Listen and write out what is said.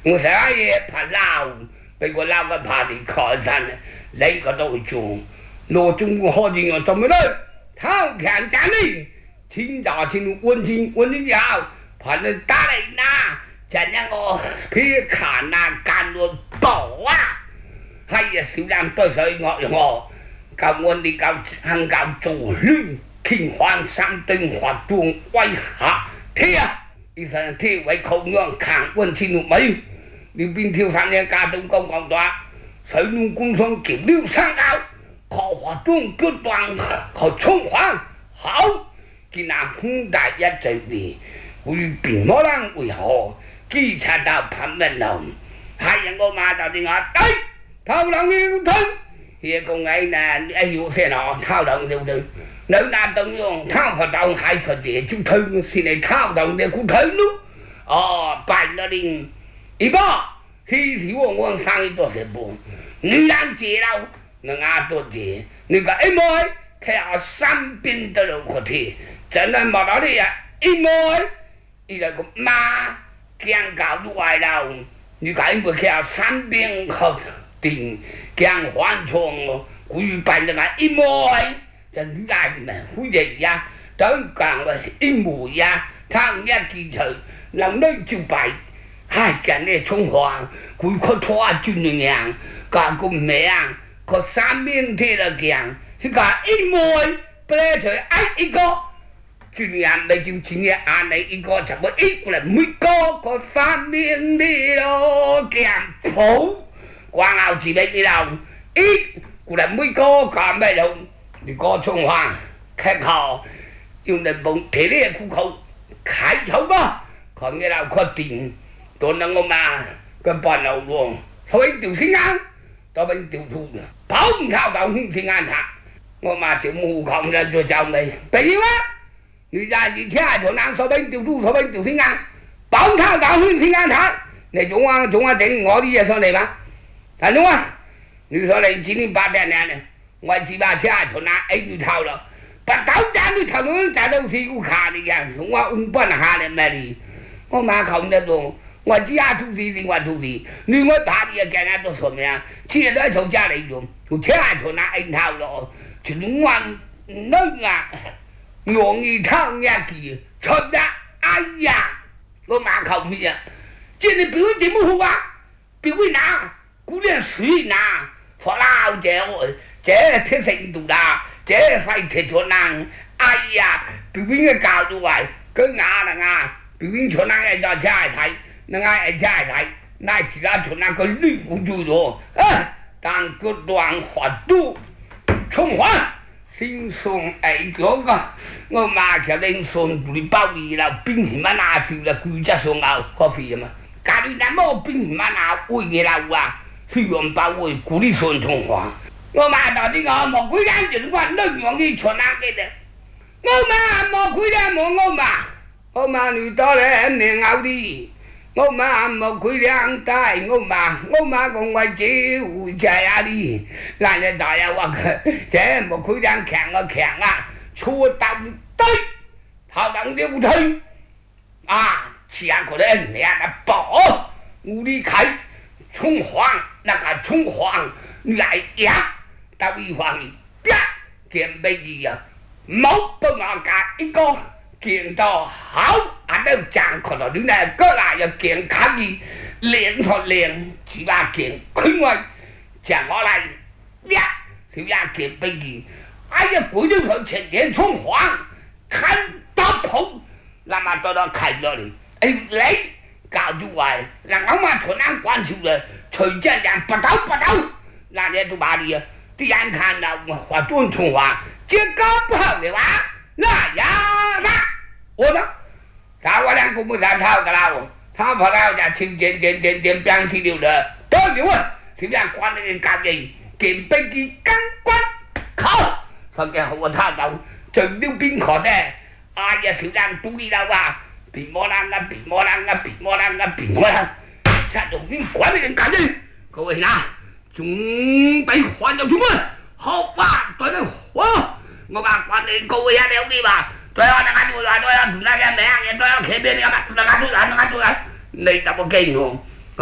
我成日也怕老，被我老个怕你靠山呢，你个都中，罗中国好景要怎么了？他看家里，清早清温馨好，怕你打雷呐，真让我别看那干我爆啊！还有小人对水我，教我你教行教做亂，天荒山頂發動威嚇踢啊！一生踢為口樣看温清六美，你邊跳山嘅家中公講話，水龍公上橋溜山高，靠發動腳斷靠衝環好，見那風大一嘴面，會變魔人為何？機車到旁邊路，係人我馬到啲我對。thao động yêu thân thì con ấy là ai hiểu xe nó thao động yêu thân nếu là tông dùng thao hoạt động hai phần gì chúng thân thì này thao động để cũng thấy lúc bài nó đi ý bó thì ông sang ít sẽ buồn nữ đang chế đâu nó ngã tôi chế nữ cả em ơi theo三边都有个体真的冇道理啊em ơi ý là個嘛驚搞到外頭你cả em ơi theo三边好定江환총古辦嘅一模就女大們好型呀，等講嘅一模呀，他一記住能力就敗，唉，人哋衝黃，佢個拖轉樣，個個名，個三面貼了講，佢個一模不來就愛一個，轉樣咪就轉嘅按你一個就冇一個嚟每個三面啲咯，講譜。quang ao chỉ biết đi đâu ít của là mấy cô còn bây đâu thì có trung hoa khách họ dùng để bụng thế này cũng không khái không có còn nghe nào có tình tôi đang ngồi mà cái bọn nào luôn thôi anh tiểu sinh ăn tôi bên tiểu thu được phóng thao động không sinh ăn thà ngồi mà chỉ mù không ra cho chồng mày bây nhiêu á người ta chỉ thế chỗ nào so bên tiểu thu so bên tiểu sinh ăn phóng thao động không sinh ăn thà này chúng ta chỉ ngó đi ra sau này mà đúng không? Như thế này chỉ nên ba đèn này, ngoài chỉ ba xe chỗ nào anh đi thao rồi, bắt đầu trả đi thao nữa trả đâu thì cũng khá đi kìa, chúng ta bận hà này mà đi, có mà không được đâu, ngoài chỉ thu gì thì ngoài thu gì, nếu ngoài ba đi cái này tôi சொல்றேன்呀, chỉ là chỗ cha này dùng, chỗ xe chỗ nào anh thao rồi, chỉ ngoan nói là nhộn gì thao nhà kỳ, thật ra ai ya, có mà không gì à, chỉ là biểu chỉ mua hoa, biểu nào cú liền suy na phá lao chế thế sinh tụ đà chế phải thế chỗ nàng ai ya biểu binh cái cao như vậy cứ ngã là ngã biểu binh chỗ nàng này cho trai thấy nàng ai trai thấy nay chỉ là chỗ nàng có linh cũng chui rồi đang cứ đoàn hoạt tu冲环sinh sống ấy có ngô mà cho nên sống tụi bao gì là binh thì mà na sự là quy ra sống nào có gì mà cả đi nắm mô binh thì mà na quy người nào à phi用包围鼓励孙中华，我嘛到底我莫规定尽管能用去传哪个的，我嘛莫规定我嘛你到来年熬的，我嘛莫规定带我嘛讲我这有在哪里，咱这大家我个这莫规定强啊，出到对，好当就推啊，钱可能人家保无力开。冲黄那个冲黄来呀，到一方面啪见被gì à máu bơm vào cả一個見到好啊都講可能你呢個啦要見看你練和練只話見區外講我來呀就要見被gì哎呀鬼都從前前衝黃看到頭那麼到到看到你哎嚟搞出來，人講嘛全安關照了，隨着人不鬥，那你都把你啲人看到話端從話，這個不好的話，那呀那我呢，他我兩個不上套噶啦，他跑到家清點變起了的，都有啊，是這樣關的人夾人，見被佢剛關靠，甚至我睇到最溜邊個啫，哎呀小人注意到啊！比莫蘭，殺到邊鬼嘅人揀呢？各位嗱，準備還有什麼？好吧，對了，我話關你各位啊，你好啲嘛？對啊，等下做啦，對啊，同大家名嘢，對啊，企邊你啊嘛，等下做啦，你答我驚我。